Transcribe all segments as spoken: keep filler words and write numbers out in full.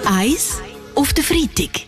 Eins auf den Freitag.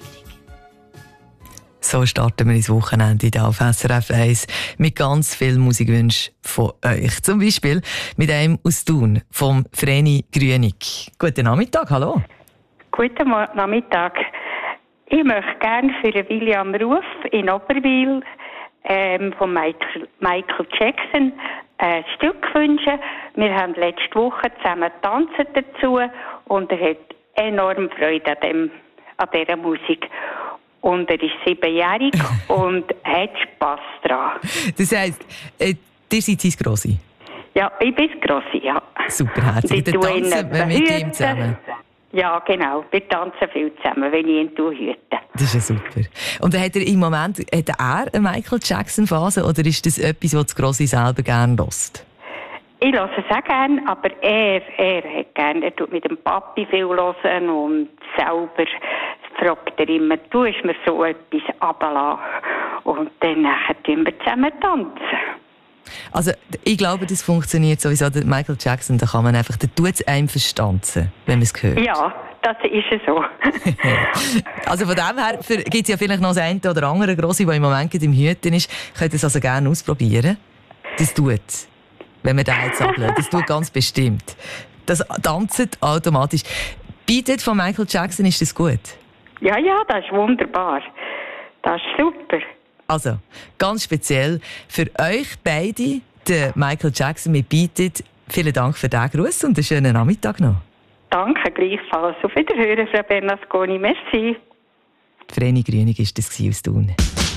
So starten wir ins Wochenende hier auf S R F eins mit ganz vielen Musikwünschen von euch. Zum Beispiel mit einem aus Thun, vom Vreni Grünig. Guten Nachmittag, hallo. Guten Nachmittag. Ich möchte gerne für William Ruf in Oberwil ähm, von Michael, Michael Jackson ein Stück wünschen. Wir haben letzte Woche zusammen getanzt dazu und er hat enorm Freude an, dem, an dieser Musik. Und er ist siebenjährig und hat Spass daran. Das heisst, äh, ihr seid sein Grossi? Ja, ich bin das Grossi, ja. Superherzig. Dann tanzen wir mit ihm zusammen. Ja, genau. Wir tanzen viel zusammen, wenn ich ihn hüte. Das ist ja super. Und hat er im Moment hat er eine Michael Jackson-Phase oder ist das etwas, was das Grossi selber gerne hört? Ich höre es auch gerne, aber er, er hat gerne. Er tut mit dem Papi viel hören und selber fragt er immer, du hast mir so etwas runtergelassen. Und dann tun wir zusammen tanzen. Also, ich glaube, das funktioniert sowieso. Der Michael Jackson, da kann man einfach, der tut es einem verstanzen, wenn man es hört. Ja, das ist so. Also von dem her gibt es ja vielleicht noch das eine oder andere Grosse, der im Moment im Hüten ist. Könnt ihr es also gerne ausprobieren. Das tut, wenn man den jetzt ablehnt. Das tut ganz bestimmt. Das tanzt automatisch. Bietet von Michael Jackson, ist das gut? Ja, ja, das ist wunderbar. Das ist super. Also, ganz speziell für euch beide, der Michael Jackson mit Bietet. Vielen Dank für diesen Gruß und einen schönen Nachmittag noch. Danke, gleichfalls. Auf Wiederhören, Frau Bernasconi. Merci. Vreni Grünig war das aus Thun.